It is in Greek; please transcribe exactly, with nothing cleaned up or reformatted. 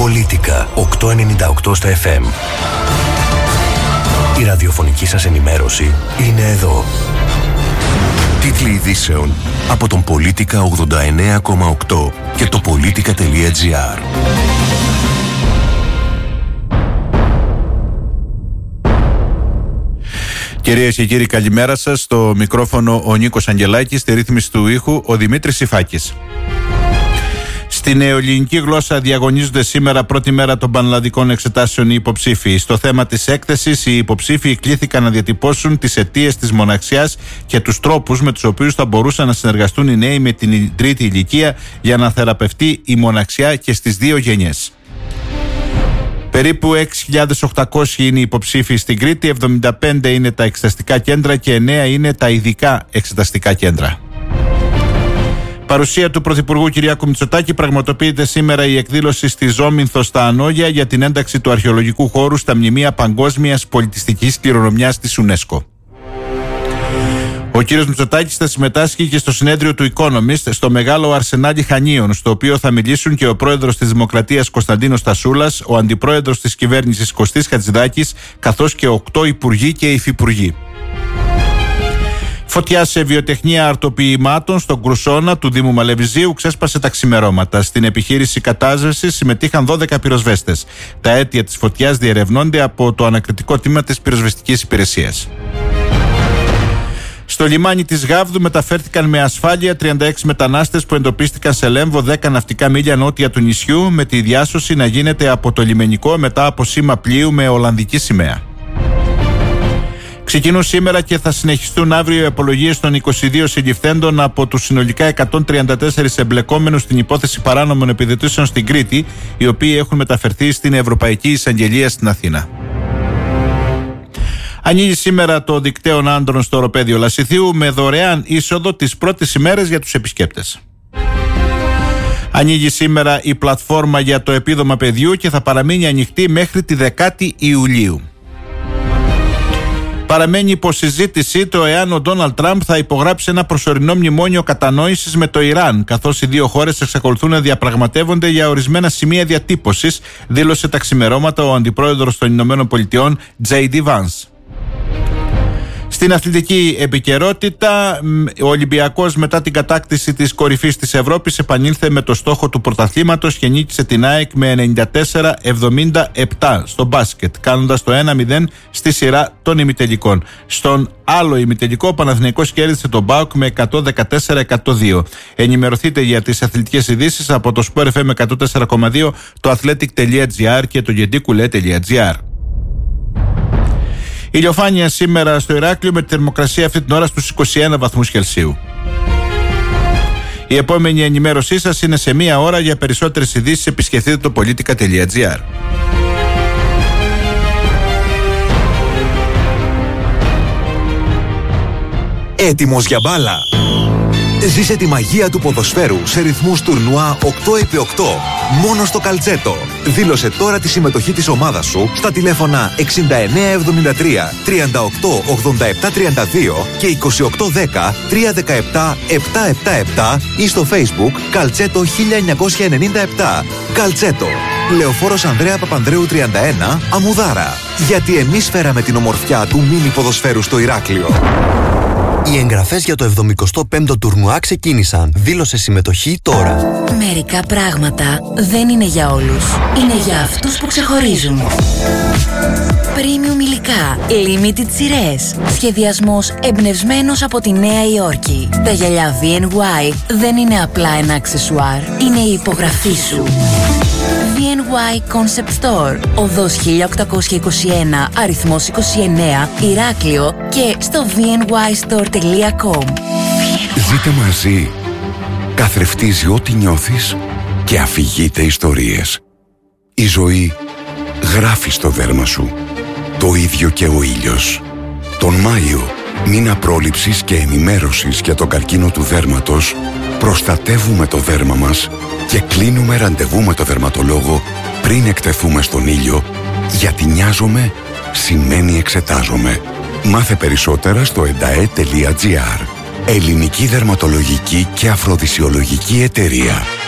Πολίτικα οκτακόσια ενενήντα οκτώ στα εφ εμ. Η ραδιοφωνική σας ενημέρωση είναι εδώ. Τίτλοι ειδήσεων από τον Πολίτικα ογδόντα εννέα κόμμα οκτώ και το πολίτικα τελεία τζι άρ. Κυρίες και κύριοι, καλημέρα σας. Στο μικρόφωνο ο Νίκος Αγγελάκης, στη ρύθμιση του ήχου ο Δημήτρης Σιφάκης. Στην νεοελληνική γλώσσα διαγωνίζονται σήμερα πρώτη μέρα των πανελλαδικών εξετάσεων οι υποψήφοι. Στο θέμα της έκθεσης, οι υποψήφοι κλήθηκαν να διατυπώσουν τις αιτίες της μοναξιάς και τους τρόπους με τους οποίους θα μπορούσαν να συνεργαστούν οι νέοι με την τρίτη ηλικία για να θεραπευτεί η μοναξιά και στις δύο γενιές. Περίπου έξι χιλιάδες οκτακόσιοι είναι οι υποψήφοι στην Κρήτη, εβδομήντα πέντε είναι τα εξεταστικά κέντρα και εννέα είναι τα ειδικά εξεταστικά κέντρα. Παρουσία του Πρωθυπουργού Κυριάκου Μητσοτάκη, πραγματοποιείται σήμερα η εκδήλωση στη Ζόμινθο στα Ανόγια για την ένταξη του αρχαιολογικού χώρου στα μνημεία παγκόσμιας πολιτιστικής κληρονομιάς της UNESCO. Ο κύριος Μητσοτάκης θα συμμετάσχει και στο συνέδριο του Economist στο μεγάλο αρσενάλι Χανίων, στο οποίο θα μιλήσουν και ο πρόεδρος της Δημοκρατίας Κωνσταντίνος Τασούλας, ο αντιπρόεδρος της κυβέρνησης Κωστής Χατζηδάκης, καθώς και οκτώ υπουργοί και υφυπουργοί. Φωτιά σε βιοτεχνία αρτοποιημάτων στον Κρουσόνα του Δήμου Μαλεβιζίου ξέσπασε τα ξημερώματα. Στην επιχείρηση κατάσβεσης συμμετείχαν δώδεκα πυροσβέστες. Τα αίτια της φωτιάς διερευνώνται από το ανακριτικό τμήμα της πυροσβεστικής υπηρεσίας. Στο λιμάνι της Γάβδου μεταφέρθηκαν με ασφάλεια τριάντα έξι μετανάστες που εντοπίστηκαν σε Λέμβο, δέκα ναυτικά μίλια νότια του νησιού, με τη διάσωση να γίνεται από το λιμενικό μετά από σήμα πλοίου με ολλανδική σημαία. Ξεκινούν σήμερα και θα συνεχιστούν αύριο οι απολογίες των είκοσι δύο συλληφθέντων από τους συνολικά εκατόν τριάντα τέσσερις εμπλεκόμενους στην υπόθεση παράνομων επιδοτήσεων στην Κρήτη, οι οποίοι έχουν μεταφερθεί στην Ευρωπαϊκή Εισαγγελία στην Αθήνα. Ανοίγει σήμερα το δικτέων άντρων στο οροπέδιο Λασιθίου με δωρεάν είσοδο τις πρώτες ημέρες για τους επισκέπτες. Ανοίγει σήμερα η πλατφόρμα για το επίδομα παιδιού και θα παραμείνει ανοιχτή μέχρι τη δεκάτη Ιουλίου. Παραμένει υποσυζήτηση το εάν ο Ντόναλντ Τραμπ θα υπογράψει ένα προσωρινό μνημόνιο κατανόησης με το Ιράν, καθώς οι δύο χώρες εξακολουθούν να διαπραγματεύονται για ορισμένα σημεία διατύπωσης, δήλωσε τα ξημερώματα ο αντιπρόεδρος των Ηνωμένων Πολιτειών τζέι ντι Vance. Στην αθλητική επικαιρότητα, ο Ολυμπιακός μετά την κατάκτηση της κορυφής της Ευρώπης επανήλθε με το στόχο του πρωταθλήματος και νίκησε την ΑΕΚ με ενενήντα τέσσερα εβδομήντα επτά στο μπάσκετ, κάνοντας το ένα μηδέν στη σειρά των ημιτελικών. Στον άλλο ημιτελικό, ο Παναθηναϊκός κέρδισε τον ΠΑΟΚ με εκατόν δεκατέσσερα εκατόν δύο. Ενημερωθείτε για τις αθλητικές ειδήσεις από το Sport εφ εμ εκατόν τέσσερα κόμμα δύο, το athletic τελεία τζι άρ και το γεντικουλέ τελεία τζι άρ. Ηλιοφάνεια σήμερα στο Ηράκλειο με τη θερμοκρασία αυτή την ώρα στους είκοσι ένα βαθμούς Κελσίου. Η επόμενη ενημέρωσή σας είναι σε μία ώρα. Για περισσότερες ειδήσεις επισκεφτείτε το πολίτικα τελεία τζι άρ. Έτοιμος για μπάλα? Ζήσε τη μαγεία του ποδοσφαίρου σε ρυθμούς τουρνουά οκτώ επί οκτώ. Μόνο στο Καλτσέτο. Δήλωσε τώρα τη συμμετοχή της ομάδας σου στα τηλέφωνα εξήντα εννέα εβδομήντα τρία τριάντα οκτώ ογδόντα επτά τριάντα δύο και είκοσι οκτώ δέκα τριακόσια δεκαεπτά επτακόσια εβδομήντα επτά ή στο Facebook Καλτσέτο χίλια εννιακόσια ενενήντα επτά. Καλτσέτο. Λεωφόρος Ανδρέα Παπανδρέου τριάντα ένα, Αμουδάρα. Γιατί εμείς φέραμε την ομορφιά του μίνι ποδοσφαίρου στο Ηράκλειο. Οι εγγραφές για το εβδομηκοστό πέμπτο τουρνουά ξεκίνησαν. Δήλωσε συμμετοχή τώρα. Μερικά πράγματα δεν είναι για όλους. Είναι για αυτούς που ξεχωρίζουν. Premium υλικά, limited σειρές. Σχεδιασμός εμπνευσμένος από τη Νέα Υόρκη. Τα γυαλιά βι εν γουάι δεν είναι απλά ένα αξεσουάρ. Είναι η υπογραφή σου. βι εν γουάι Concept Store, οδός χίλια οκτακόσια είκοσι ένα, αριθμός είκοσι εννέα, Ηράκλειο και στο βι εν γουάι στορ τελεία κομ. Ζείτε μαζί. Καθρεφτίζει ό,τι νιώθεις και αφηγείται ιστορίες. Η ζωή γράφει στο δέρμα σου. Το ίδιο και ο ήλιος. Τον Μάιο, μήνα πρόληψης και ενημέρωσης για τον καρκίνο του δέρματος, προστατεύουμε το δέρμα μας και κλείνουμε ραντεβού με το δερματολόγο πριν εκτεθούμε στον ήλιο, γιατί νοιάζομαι σημαίνει εξετάζομαι. Μάθε περισσότερα στο εντα-ε τελεία τζι άρ. Ελληνική δερματολογική και αφροδισιολογική εταιρεία.